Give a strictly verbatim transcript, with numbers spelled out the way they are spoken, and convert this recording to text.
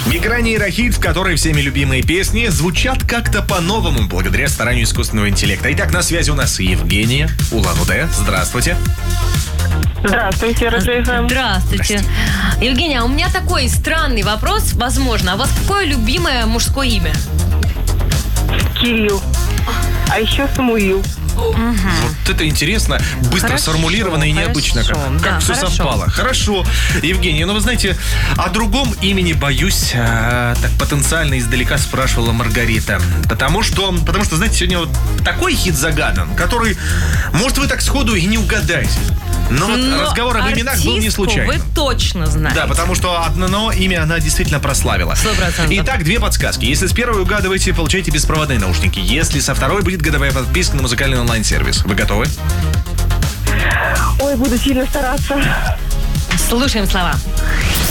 Игра нейрохит, в которой всеми любимые песни звучат как-то по-новому благодаря старанию искусственного интеллекта. Итак, на связи у нас Евгения, Улан-Удэ. Здравствуйте. Здравствуйте, Радио. Здравствуйте. Евгения, у меня такой странный вопрос, возможно. А у вас какое любимое мужское имя? Кирилл. А еще Самуил. Угу. Вот это интересно, быстро Хорошо, сформулировано и необычно, хорошо, как, да, как все хорошо. совпало. Хорошо. Евгения, ну вы знаете, о другом имени боюсь, а, так потенциально издалека спрашивала Маргарита. Потому что, потому что, знаете, сегодня вот такой хит загадан, который, может, вы так сходу и не угадаете. Но, вот Но разговор об именах был не случайно. Вы точно знаете. Да, потому что одно имя она действительно прославила. Сто процентов. Итак, две подсказки. Если с первой угадываете, получаете беспроводные наушники. Если со второй будет годовая подписка на музыкальный онлайн-сервис. Вы готовы? Ой, буду сильно стараться. Слушаем слова.